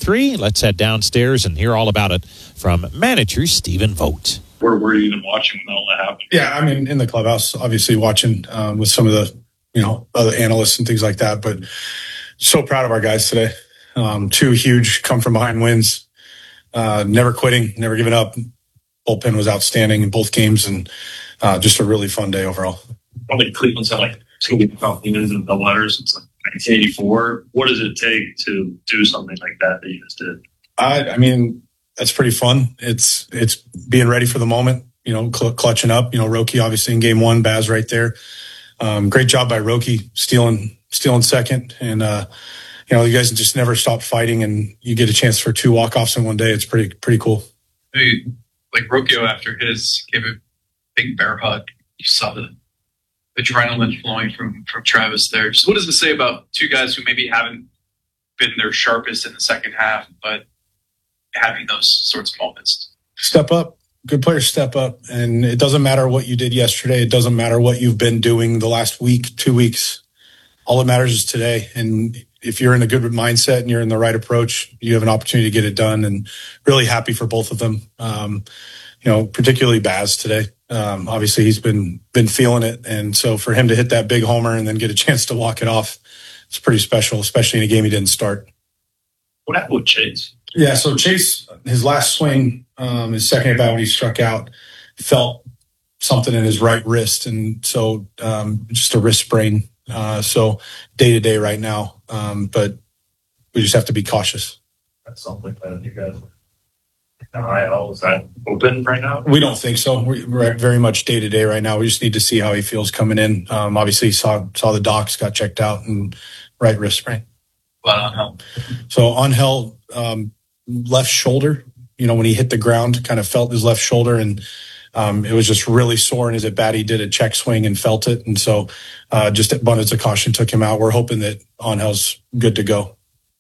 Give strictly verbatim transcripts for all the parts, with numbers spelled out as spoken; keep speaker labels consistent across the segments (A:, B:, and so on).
A: three. Let's head downstairs and hear all about it from manager Stephen Vogt.
B: Where were you even watching when all that happened?
C: Yeah, I mean, in the clubhouse, obviously watching um, with some of the, you know, other analysts and things like that. But so proud of our guys today. Um, two huge come from behind wins. Uh, never quitting, never giving up. Bullpen was outstanding in both games, and uh, just a really fun day overall.
B: I think Cleveland's had like two wins in double headers since like nineteen eighty-four. What does it take to do something like that that you just did?
C: I, I mean, that's pretty fun. It's it's being ready for the moment, you know, cl- clutching up. You know, Roki obviously in game one, Baz right there. Um, great job by Roki stealing stealing second, and uh, you know, you guys just never stop fighting, and you get a chance for two walk-offs in one day. It's pretty pretty cool.
D: Hey, like Rocchio after his gave a big bear hug. You saw the adrenaline flowing from from Travis there. So what does it say about two guys who maybe haven't been their sharpest in the second half, but having those sorts of moments?
C: Step up. Good players step up. And it doesn't matter what you did yesterday. It doesn't matter what you've been doing the last week, two weeks. All that matters is today. And if you're in a good mindset and you're in the right approach, you have an opportunity to get it done. And really happy for both of them. Um, you know, particularly Baz today. Um, obviously, he's been been feeling it. And so for him to hit that big homer and then get a chance to walk it off, it's pretty special, especially in a game he didn't start.
B: What happened with Chase?
C: Yeah, so Chase, his last swing, um, his second at bat when he struck out, felt something in his right wrist. And so um, just a wrist sprain. Uh, so day to day right now. Um, but we just have to be cautious.
B: That's something that you guys are I L. Is that open right now?
C: We don't think so. We're very much day to day right now. We just need to see how he feels coming in. Um, obviously, saw saw the docs, got checked out, and right wrist sprain.
D: But on Hell.
C: So on Hell, um, left shoulder. You know, when he hit the ground, kind of felt his left shoulder, and um, it was just really sore. And his at bat, he did a check swing and felt it, and so uh, just abundance of caution took him out. We're hoping that on Hell's good to go.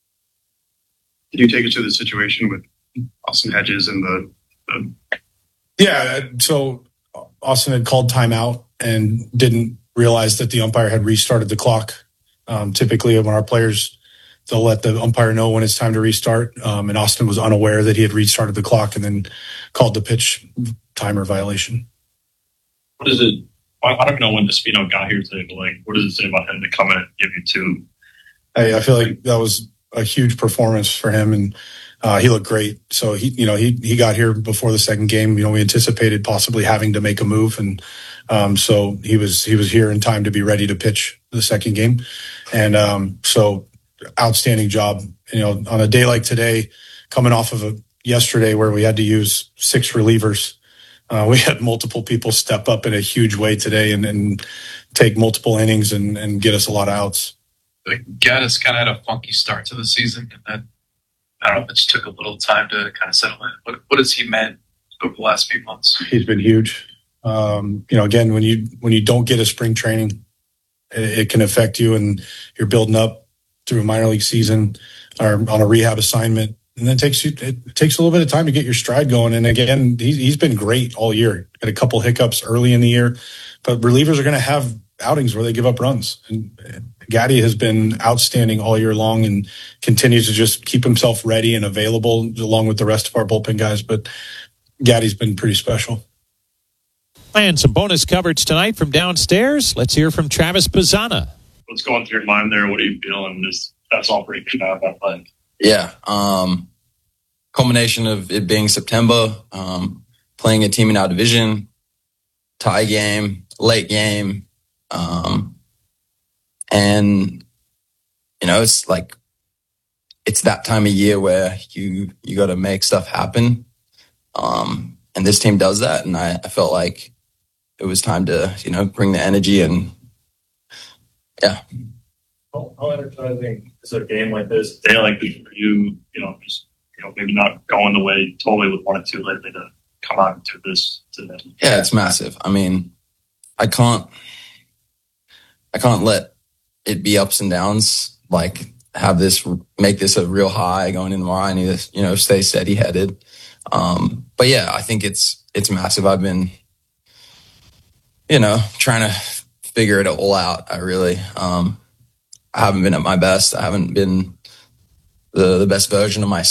E: Did you take us to the situation with Austin Hedges and the, the
C: yeah, so Austin had called timeout and didn't realize that the umpire had restarted the clock. Um, typically, when our players, they'll let the umpire know when it's time to restart. Um, and Austin was unaware that he had restarted the clock and then called the pitch timer violation.
B: What is it? I I don't know when Despino got here today, but like, what does it say about him to come in and give you two?
C: I, I feel like that was a huge performance for him, and uh, he looked great. So he, you know, he he got here before the second game. You know, we anticipated possibly having to make a move, and um, so he was he was here in time to be ready to pitch the second game, and um, so outstanding job. You know, on a day like today, coming off of a yesterday where we had to use six relievers, uh, we had multiple people step up in a huge way today and, and take multiple innings and, and get us a lot of outs.
D: Like Gaddis kind of had a funky start to the season, and then I don't know if it just took a little time to kind of settle in. What, what has he meant over the last few months?
C: He's been huge. Um, you know, again, when you when you don't get a spring training, it, it can affect you, and you're building up through a minor league season or on a rehab assignment, and then it takes you it takes a little bit of time to get your stride going. And again, he's, he's been great all year. Had a couple hiccups early in the year, but relievers are going to have outings where they give up runs. And Gaddy has been outstanding all year long and continues to just keep himself ready and available along with the rest of our bullpen guys. But Gaddy's been pretty special.
A: And some bonus coverage tonight from downstairs. Let's hear from Travis Bazzana.
B: What's going through your mind there? What are you feeling? This, that's all pretty good out that play.
F: Yeah. Um, culmination of it being September, um, playing a team in our division, tie game, late game. Um, and, you know, it's like, it's that time of year where you, you got to make stuff happen. Um, and this team does that. And I, I felt like it was time to, you know, bring the energy and, yeah.
B: How, how energizing is a game like this, a day like this for you, you know, just, you know, maybe not going the way totally with one or two lately to come out and do this today?
F: Yeah, it's massive. I mean, I can't, I can't let it be ups and downs. Like have this, make this a real high going in tomorrow. I need to, you know, stay steady headed. Um, but yeah, I think it's, it's massive. I've been, you know, trying to figure it all out. I really, um, I haven't been at my best. I haven't been the, the best version of myself.